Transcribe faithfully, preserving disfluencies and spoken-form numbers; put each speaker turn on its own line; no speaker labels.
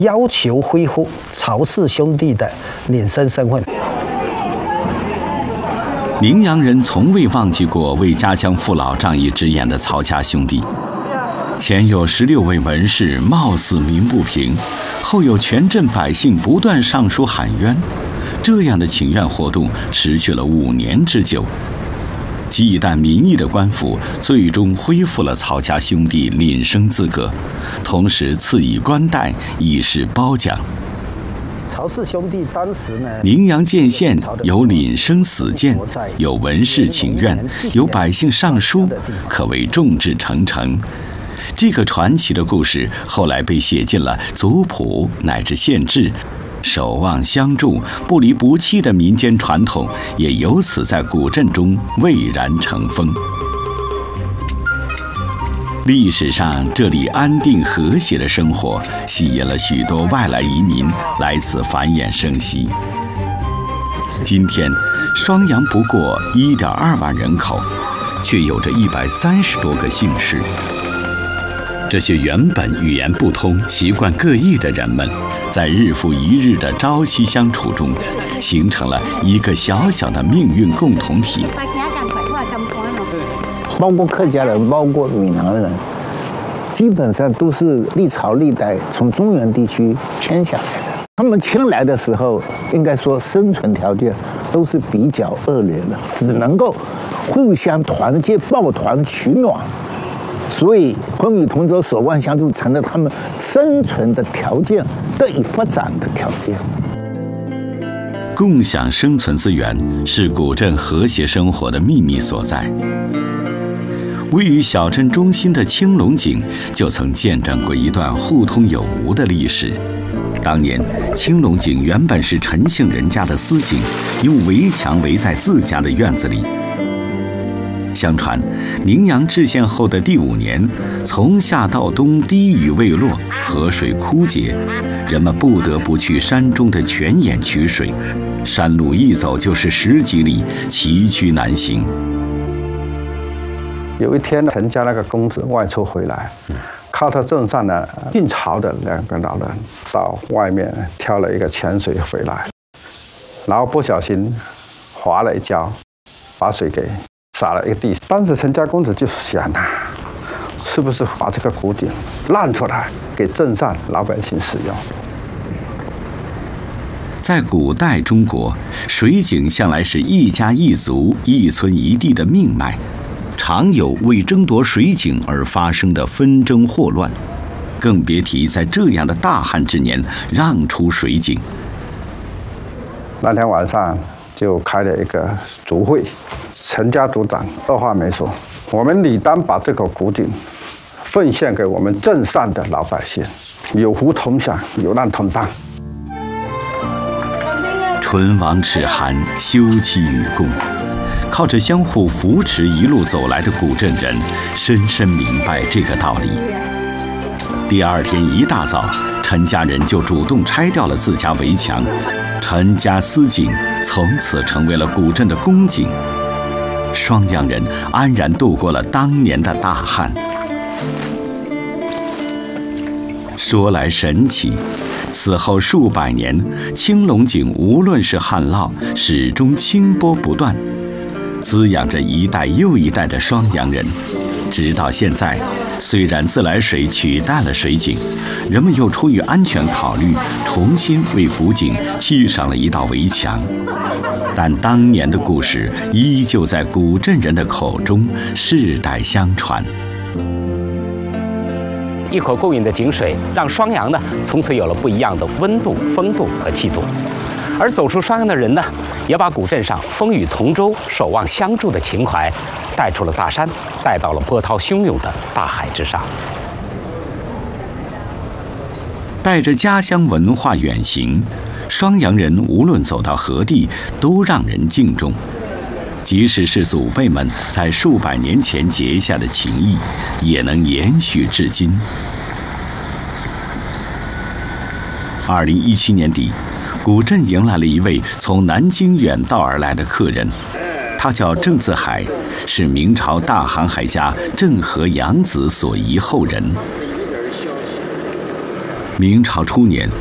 要求恢复曹氏兄弟的领生身份。
宁阳人从未忘记过为家乡父老仗义直言的曹家兄弟。前有十六位文士冒死鸣不平，后有全镇百姓不断上书喊冤，这样的请愿活动持续了五年之久。忌惮民意的官府最终恢复了曹家兄弟领生资格，同时赐以官带，以示褒奖。
曹氏兄弟当时呢，
宁阳建县有领生死谏，有文士请愿，有百姓上书，可谓众志成城。这个传奇的故事后来被写进了族谱乃至县志，守望相助、不离不弃的民间传统也由此在古镇中蔚然成风。历史上，这里安定和谐的生活吸引了许多外来移民来此繁衍生息。今天，双阳不过一点二万人口，却有着一百三十多个姓氏。这些原本语言不通、习惯各异的人们，在日复一日的朝夕相处中，形成了一个小小的命运共同体。
包括客家人，包括闽南人，基本上都是历朝历代从中原地区迁下来的。他们迁来的时候，应该说生存条件都是比较恶劣的，只能够互相团结、抱团取暖。所以，风雨同舟、守望相助，成了他们生存的条件、得以发展的条件。
共享生存资源是古镇和谐生活的秘密所在。位于小镇中心的青龙井，就曾见证过一段互通有无的历史。当年，青龙井原本是陈姓人家的私井，用围墙围在自家的院子里。相传，宁阳制县后的第五年，从夏到冬滴雨未落，河水枯竭，人们不得不去山中的泉眼取水，山路一走就是十几里，崎岖难行。
有一天，陈家那个公子外出回来，靠他镇上的晋朝的两个老人到外面挑了一个泉水回来，然后不小心滑了一跤，把水给洒了一个地。当时陈家公子就想啊，是不是把这个古井让出来给镇上老百姓使用？
在古代中国，水井向来是一家一族、一村一地的命脉。常有为争夺水井而发生的纷争祸乱，更别提在这样的大旱之年让出水井。
那天晚上就开了一个族会，陈家族长二话没说，我们理当把这口古井奉献给我们镇上的老百姓，有福同享，有难同当。
唇亡齿寒，休戚与共。靠着相互扶持一路走来的古镇人，深深明白这个道理。第二天一大早，陈家人就主动拆掉了自家围墙，陈家私井从此成为了古镇的公井。双阳人安然度过了当年的大旱。说来神奇，此后数百年，青龙井无论是旱涝，始终清波不断，滋养着一代又一代的双阳人。直到现在，虽然自来水取代了水井，人们又出于安全考虑，重新为古井砌上了一道围墙，但当年的故事依旧在古镇人的口中世代相传。
一口够饮的井水，让双阳呢从此有了不一样的温度、风度和气度。而走出双阳的人呢，也把古镇上风雨同舟、守望相助的情怀带出了大山，带到了波涛汹涌的大海之上。
带着家乡文化远行，双阳人无论走到何地，都让人敬重。即使是祖辈们在数百年前结下的情谊，也能延续至今。二零一七年底，古镇迎来了一位从南京远道而来的客人，他叫郑自海，是明朝大航海家郑和养子所遗后人。 明朝初年，